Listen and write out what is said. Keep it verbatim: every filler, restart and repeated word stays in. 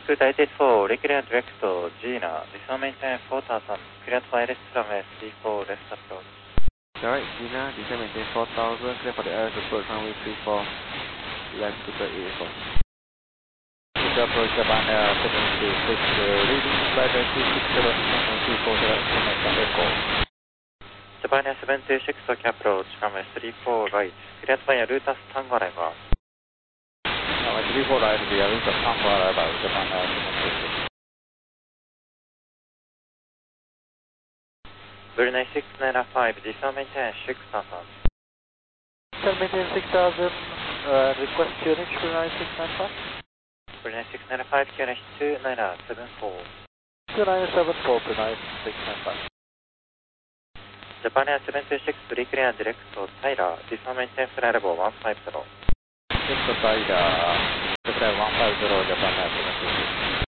Scoot I T four, Recreant Direct to Gina, descend maintain four thousand, cleared for L S runway three four left approach. Alright, Gina, descend maintain four thousand, clear for the L S approach runway three four, left to the eight four. Good approach, Japan Air seven two six, leading flight two six zero, two four zero, Echo. Japan Air seven two six, Tokyo approach, runway three four right, cleared by Rutas Tango arrival. three four right, we are Rutas Tango arrival, Japan Air seven two six. Brunei six nine five, descend maintain six thousand. Descend maintain six thousand, uh, request Q N H Brunei six nine five. Brunei six nine five, Q N H two nine seven four. two nine seven four, Brunei six nine five. Japan Air seven two six, Recreant Direct to Tyler, descend maintain flight level one five zero. Tyler, Japan Air one five zero, Japan Air seven two six.